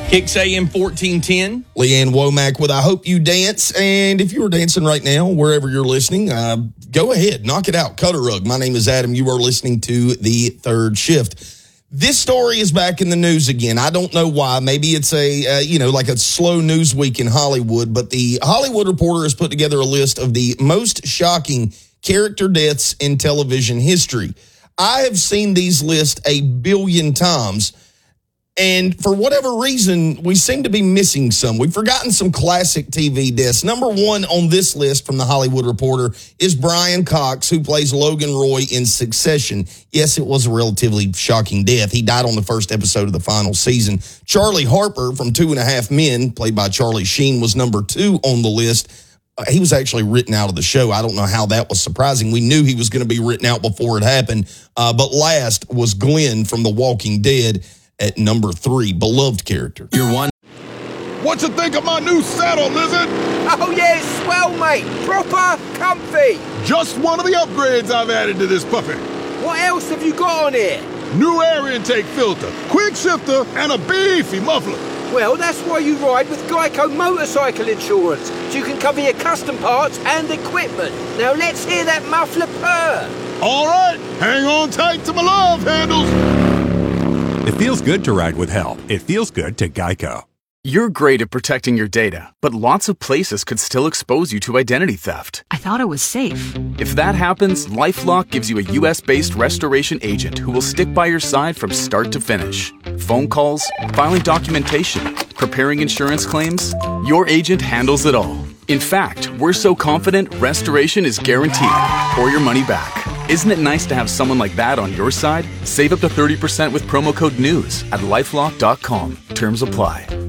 Kicks AM 1410. Leanne Womack with I Hope You Dance. And if you are dancing right now, wherever you're listening, go ahead, knock it out, cut a rug. My name is Adam. You are listening to The Third Shift. This story is back in the news again. I don't know why. Maybe it's like a slow news week in Hollywood, but the Hollywood Reporter has put together a list of the most shocking character deaths in television history. I have seen these lists a billion times, and for whatever reason, we seem to be missing some. We've forgotten some classic TV deaths. Number one on this list from the Hollywood Reporter is Brian Cox, who plays Logan Roy in Succession. Yes, it was a relatively shocking death. He died on the first episode of the final season. Charlie Harper from 2.5 Men, played by Charlie Sheen, was number two on the list. He was actually written out of the show. I don't know how that was surprising. We knew he was going to be written out before it happened. But last was Glenn from The Walking Dead at number 3, beloved character. You're one. What you think of my new saddle, Lizard? Oh yeah, it's swell, mate. Proper comfy. Just one of the upgrades I've added to this puppy. What else have you got on here? New air intake filter, quick shifter, and a beefy muffler. Well, that's why you ride with Geico Motorcycle Insurance, so you can cover your custom parts and equipment. Now let's hear that muffler purr. All right, hang on tight to my love handles. It feels good to ride with help. It feels good to Geico. You're great at protecting your data, but lots of places could still expose you to identity theft. I thought it was safe. If that happens, LifeLock gives you a U.S.-based restoration agent who will stick by your side from start to finish. Phone calls, filing documentation, preparing insurance claims, your agent handles it all. In fact, we're so confident restoration is guaranteed or your money back. Isn't it nice to have someone like that on your side? Save up to 30% with promo code NEWS at LifeLock.com. Terms apply.